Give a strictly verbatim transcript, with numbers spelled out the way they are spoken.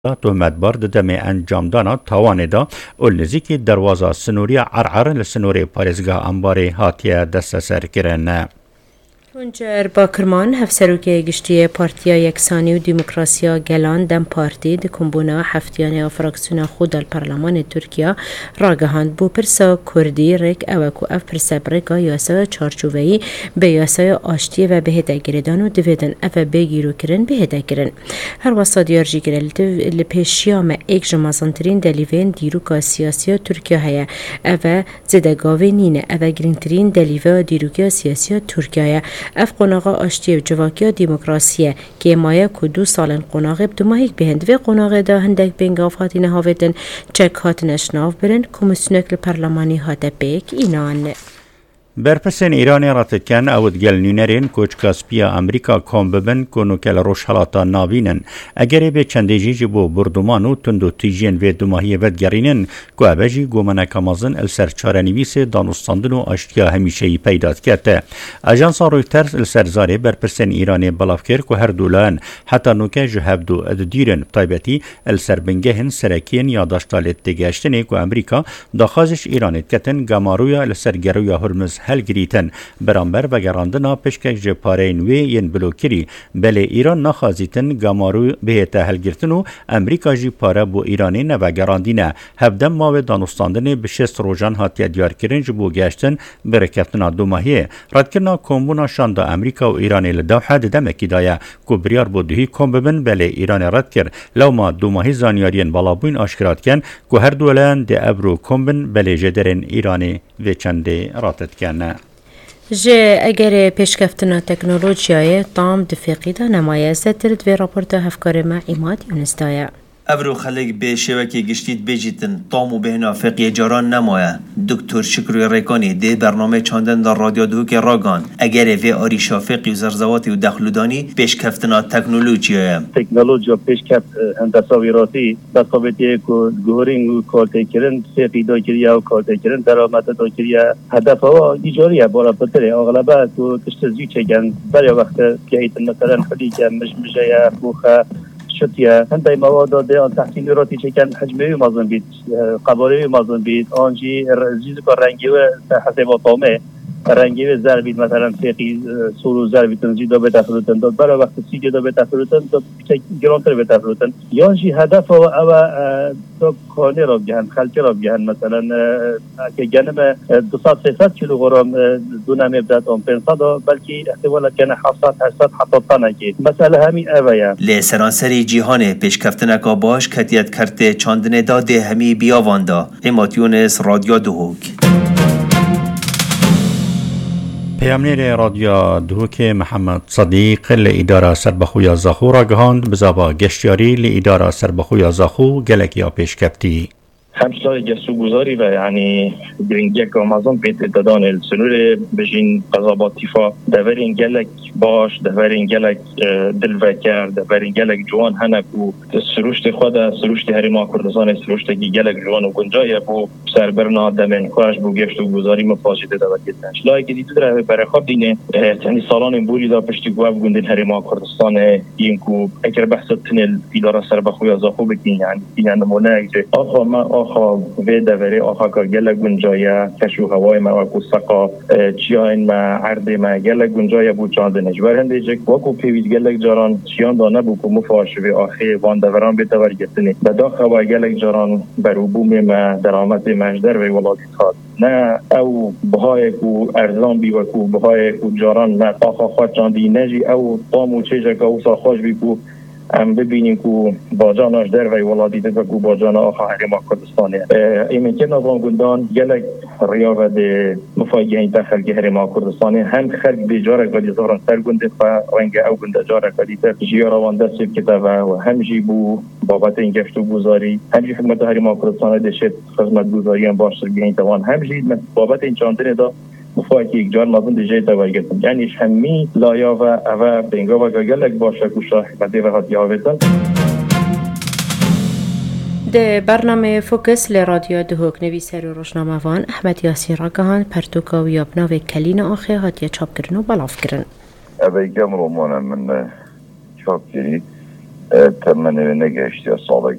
تهمت بار دم انجام دانا تاوان دا اول نزیکی دروازه سنوری عرعر لسنوری پارێزگا ئەمبارێ هاتیە دەستە سەرکردن. تونجر باکرمان هفسروکی گشتی پارتیا یکسانی و دموکراسیا گلان دم پارتی دکمبونا هفتیانه فراکسیون خود در پارلمان ترکیه راگهاند بو پرسا کردی رک اوکو اف پرسا برگا یاسا چارچوبهی به یاسا آشتی و بهده گردان و دویدن اف بگیرو کرن بهده کرن. هر واسا دیارجی گرل لپیشیام ایک جمازانترین دلیوین دیروکا سیاسی ترکیه هیا اف زدگاوی نینه اف گرینترین دلیوه دیروکا سیاسی ترکیه اف قناغا آشتی و جواکیا دموکراسیه که مایه که دو سالن قناغه بدماهیک بهند و قناغه دا هندک بینگاف هاتی نهاویدن چک هات نشناف برن کمیسیونک لپرلمانی هاته بیک اینان. برپسن ایرانی راتکن اود گل نینرین کوچ کاسپیا امریکا کام ببن کنو کل روش حالاتا نابینن اگر به چنده جیج بو بردمانو تندو تیجین و دماهی ودگرینن که ابجی گومنه کمازن السر چارنویس دانستاندن و اشتیا همیشه پیداد کرده. اجانس رویترز السر زاره برپسن ایرانی بلافکر که هر دولان حتی نوکه جهب دو اددیرن طایبتی السر بنگهن سرکین یاداشتالت دگشتنه که امریکا داخازش ایرانیت کتن گمارویا السر گرویا هرمز هلگریتن برانبر و گراندنا پشکک جپارین وی ین بلوکری بله ایران نخازیتن گامارو بهت هلگرتن و امریکا جی پاره بو ایرانی نو گراندینه هفدم ماو دانستاندن بشست روژان هاتی دیار کرن جبو گشتن برکتنا دو ماهیه ردکرنا کمبونا شاندا امریکا و ایرانی لدوحه دمکی دایه که بریار بو دوهی کم ببن بله ایرانی رد کر لو ما دو ماهی زانیارین بالابوین آشکرات کن که هر دولان ده ابرو کم بن بله جدرن ایرانی و چنده راتت کن. جه اگر پیشکفتنا تکنولوژیای تام دفقیدا نمایه زدرد و راپورت هفکار ما ایماد یونستایا. افرو خلق به شبکه گشتید بجیتن تامو بهنا فقیه جاران نمایه. دکتر شکروی ریکانی ده برنامه چاندن در رادیو دوک راگان اگر وی آری شافقی و زرزواتی و دخلودانی پیشکفتنا تکنولوژیای تکنولوژیا پیشکفت هندساویراتی دستاویتی که گهورینگ و کارته کرن سیقی دا کریا و کارته کرن درامت دا کریا هدف ها ایجاریه بارا پتره اغلبه تو تشتزی چگن برای وقت که ایتن مثلا خلی که مشمشه بوخه شتیه هندای مواد ده آن تحصیلاتی چکن حجمه مازن بید قباره مازن بید آنجی زیز که رنگی و حساب طامه رنگی و زر بید مثلا فقی سورو زر بید تنزیدا به تفلوتن داد برای وقت سیگه دا به تفلوتن داد گرانتر به تفلوتن یانجی هدف و او دو کانه را بگهن خلچه را بگهن مثلا که گنم دوصد سیصد کیلوگرم دو نمه بدد آن پنصد بلکه احتمالا کنه هفتصد هشتصد حتی تانه که مثلا همین اویا لی سرانسری جیهان پیشکفتنکا باش کتیت کرده چاندن داده همی بیاواندا اماتیونس رادیو دوهوک پیامنیر رادیو دوک محمد صدیق لإدارة سربخویا زاخو را گهاند بزابا گشتیاری لإدارة سربخویا زاخو گلکیا پیشکفتی. همسای جسو گذاری و یعنی گرینگیک آمازون پیت دادان السنور بجین قضابات تیفا دورین گلک باش دورین گلک دلوکر دورین گلک جوان هنک و سروشت خود سروشت هریما کردستان سروشت گلک جوان و گنجای بو سربرنا دمن خوش بو گشت و گذاری مفاجده دوکتن شلای که دیدو داره برای خواب دینه یعنی سالان بولی دا پشتی گواب گندین هریما کردستان این کو اگر بحث تنل اداره سربخویا زاخو بکین یعنی این نمونه اگه آخا ما آخا وی دوری آخا که گل گنجایه کشو هوای ما و سقا چیان ما عرض ما گل گنجایه بود چاندنش ورهنده جک واکو پیوید گل جاران چیان دانه بود که مفاش و آخی وان دوران بیتور گتنی بداخل و گل جاران بروبوم ما درآمد مجدر و ولادی خواهد نه او بهای کو ارزان بی و کو بهای کو جاران نه آخا خواهد چاندی نجی او طامو چیجه که او سا خوش بی کو ام ببینیم که باجانش در وی ولادی ده و که باجان آخا حریما کردستانه ایمن که نظام گندان گلک ریاوه ده مفاگه این تخل که حریما کردستانه هم خلق به جارک ولی زارن سر گنده و رنگ او گنده جارک ولی تر جیاروان دست کتابه و هم جی بو بابت این گشت و گذاری هم جی خدمت حریما کردستانه دشت خدمت گذاری هم باشتر گهین توان هم جی بابت این چاندنه دا مفاکی یک جان مازن دیجای تاورگتن یعنی همی لایا و اوه بینگا و گلک باشه کشا حکمتی و حتی آویتن ده برنامه فوکس لرادیو دهوک نویسر و روشنامه‌وان احمد یاسین را گهاند پرتوکا و یابناو کلین آخه هاتیه چاپ کرن و بلاف کرن اوه گم رومانه من چاپ کری تمنه نگشتی سالک